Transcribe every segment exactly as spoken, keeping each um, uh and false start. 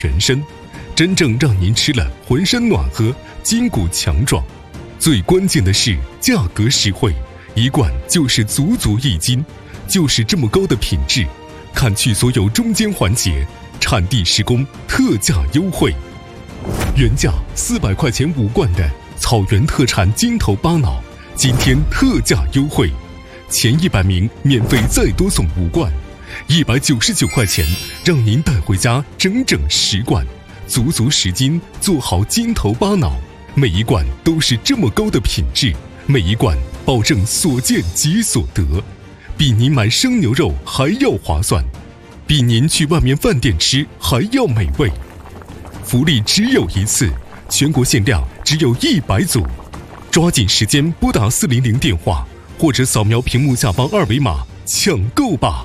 全身，真正让您吃了浑身暖和，筋骨强壮。最关键的是价格实惠，一罐就是足足一斤，就是这么高的品质，砍去所有中间环节，产地施工，特价优惠。原价四百块钱五罐的草原特产金头巴脑，今天特价优惠，前一百名免费再多送五罐，一百九十九块钱，让您带回家整整十罐，足足十斤，做好金头巴脑。每一罐都是这么高的品质，每一罐保证所见即所得，比您买生牛肉还要划算，比您去外面饭店吃还要美味。福利只有一次，全国限量只有一百组，抓紧时间拨打四零零电话，或者扫描屏幕下方二维码抢购吧。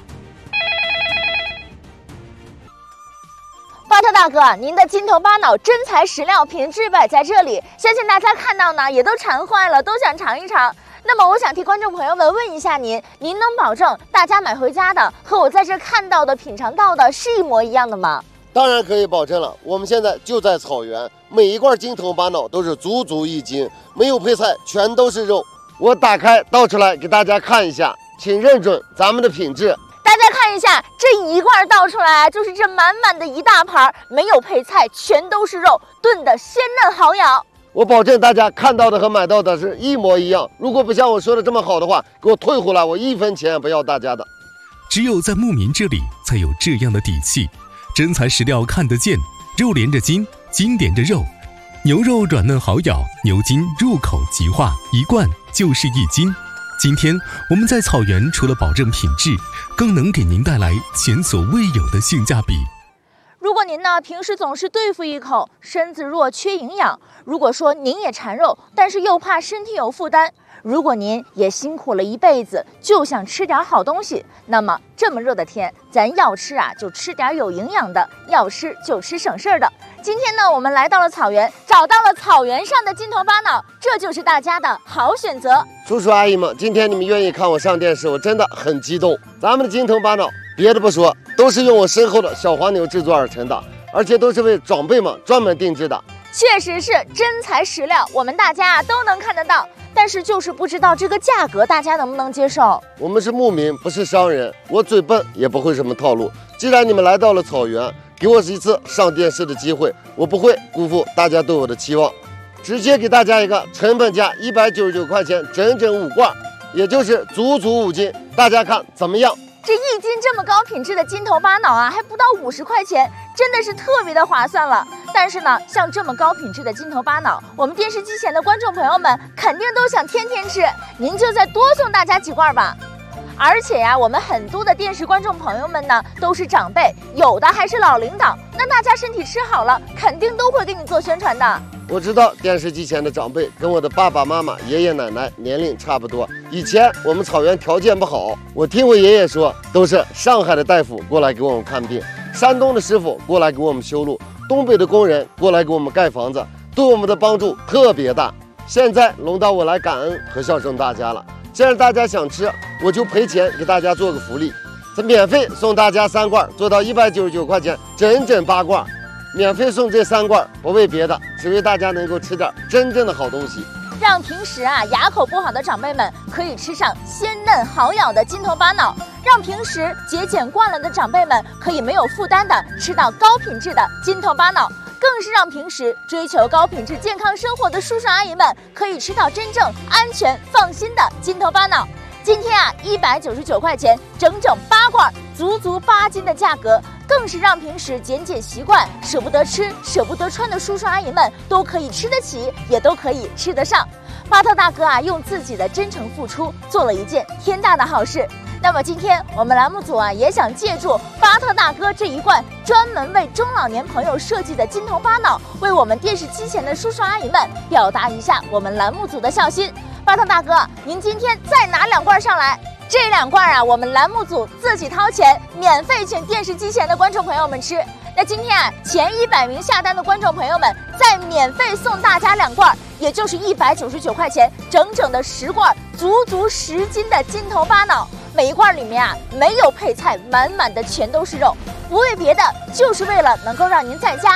巴特大哥，您的金头巴脑真材实料，品质摆在这里，相信大家看到呢也都馋坏了，都想尝一尝。那么我想替观众朋友们问一下您，您能保证大家买回家的和我在这看到的、品尝到的是一模一样的吗？ 当然可以保证了，我们现在就在草原，每一罐金头巴脑都是足足一斤，没有配菜，全都是肉。我打开倒出来给大家看一下，请认准咱们的品质。 大家看一下，这一罐倒出来就是这满满的一大盘，没有配菜，全都是肉，炖的鲜嫩好咬。 我保证大家看到的和买到的是一模一样。如果不像我说的这么好的话，给我退回来，我一分钱也不要大家的。 只有在牧民这里才有这样的底气，真材实料看得见，肉连着筋，筋连着肉，牛肉软嫩好咬，牛筋入口即化，一罐就是一斤。今天我们在草原除了保证品质，更能给您带来前所未有的性价比。 如果您呢平时总是对付一口，身子弱缺营养，如果说您也馋肉，但是又怕身体有负担，如果您也辛苦了一辈子，就想吃点好东西，那么这么热的天，咱要吃啊就吃点有营养的，要吃就吃省事儿的。今天呢我们来到了草原，找到了草原上的金头巴脑，这就是大家的好选择。 叔叔阿姨们，今天你们愿意看我上电视，我真的很激动。咱们的金头巴脑别的不说，都是用我身后的小黄牛制作而成的，而且都是为长辈们专门定制的。 确实是真材实料，我们大家都能看得到，但是就是不知道这个价格大家能不能接受。 我们是牧民，不是商人，我嘴笨也不会什么套路。既然你们来到了草原，给我一次上电视的机会，我不会辜负大家对我的期望，直接给大家一个成本价一百九十九块钱，整整五罐，也就是足足五斤，大家看怎么样？ 这一斤这么高品质的金头巴脑啊，还不到五十块钱，真的是特别的划算了。但是呢，像这么高品质的金头巴脑，我们电视机前的观众朋友们肯定都想天天吃，您就再多送大家几罐吧。而且呀、啊，我们很多的电视观众朋友们呢，都是长辈，有的还是老领导，那大家身体吃好了，肯定都会给你做宣传的。 我知道电视机前的长辈跟我的爸爸妈妈、爷爷奶奶年龄差不多。以前我们草原条件不好，我听我爷爷说，都是上海的大夫过来给我们看病，山东的师傅过来给我们修路，东北的工人过来给我们盖房子，对我们的帮助特别大。现在轮到我来感恩和孝顺大家了。既然大家想吃，我就赔钱给大家做个福利，这免费送大家三罐，做到一百九十九块钱，整整八罐。免费送这三罐，不为别的，只为大家能够吃点真正的好东西， 让平时啊牙口不好的长辈们可以吃上鲜嫩好咬的金头巴脑，让平时节俭惯了的长辈们可以没有负担的吃到高品质的金头巴脑，更是让平时追求高品质健康生活的叔叔阿姨们可以吃到真正安全放心的金头巴脑。今天啊一百九十九块钱，整整八罐，足足八斤的价格，更是让平时减减习惯、舍不得吃、舍不得穿的叔叔阿姨们都可以吃得起，也都可以吃得上。巴特大哥啊，用自己的真诚付出，做了一件天大的好事。那么今天我们栏目组啊，也想借助巴特大哥这一罐专门为中老年朋友设计的金头巴脑，为我们电视机前的叔叔阿姨们表达一下我们栏目组的孝心。巴特大哥，您今天再拿两罐上来。这两罐啊，我们栏目组自己掏钱，免费请电视机前的观众朋友们吃。那今天啊，前一百名下单的观众朋友们，再免费送大家两罐，也就是一百九十九块钱，整整的十罐，足足十斤的金头巴脑。每一罐里面啊，没有配菜，满满的全都是肉。 不为别的，就是为了能够让您在家